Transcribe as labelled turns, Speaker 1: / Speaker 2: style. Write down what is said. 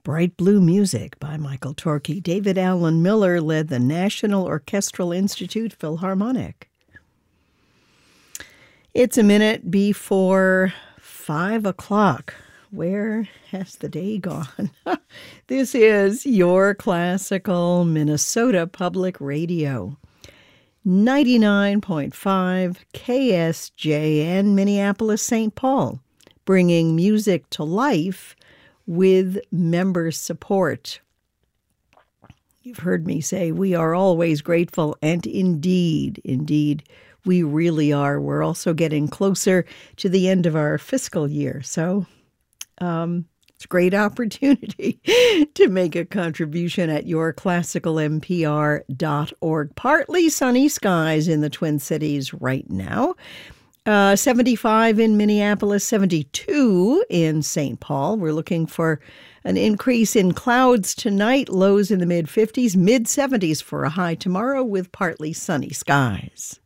Speaker 1: Bright Blue Music by Michael Torke. David Allen Miller led the National Orchestral Institute Philharmonic. It's a minute before 5 o'clock. Where has the day gone? This is your classical Minnesota Public Radio. 99.5 KSJN Minneapolis St. Paul, bringing music to life with member support. You've heard me say we are always grateful, and indeed, we really are. We're also getting closer to the end of our fiscal year, so it's a great opportunity to make a contribution at yourclassicalmpr.org. Partly sunny skies in the Twin Cities right now. 75 in Minneapolis, 72 in St. Paul. We're looking for an increase in clouds tonight, lows in the mid-50s, mid-70s for a high tomorrow with partly sunny skies.